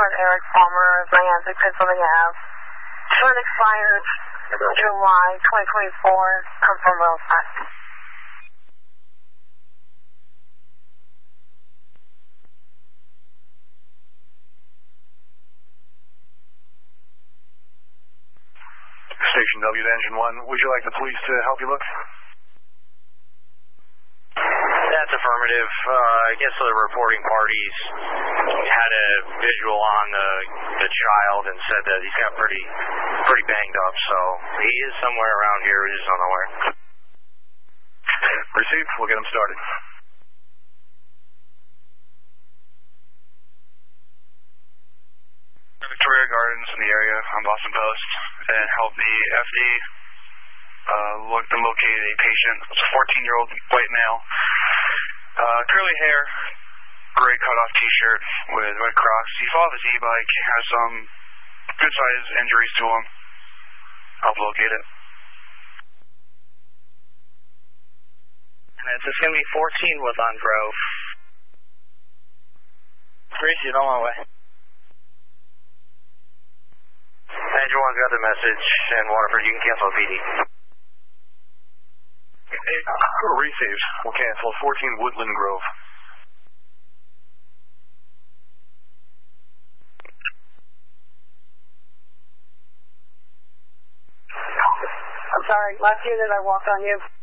Eric Palmer of Lansing, Pennsylvania Ave. Term expired July 2024. Confirm well set. Station W to Engine 1, would you like the police to help you look? That's affirmative. I guess the reporting parties had a visual on the child and said that he's got pretty banged up, so he is somewhere around here. We just don't know where. Received. We'll get him started. Victoria Gardens in the area on Boston Post and help the FD look and locate a patient. It's a 14-year-old white male. Curly hair, gray cutoff t-shirt with red Crocs. He fell off his e-bike, has some good sized injuries to him. Help locate it. And it's going to be 14 Woodlawn Grove. Tracy, on my way. Engine 1 got the message, and Waterford, you can cancel PD. Received. We'll cancel 14 Woodland Grove. I'm sorry, last unit I walked on you.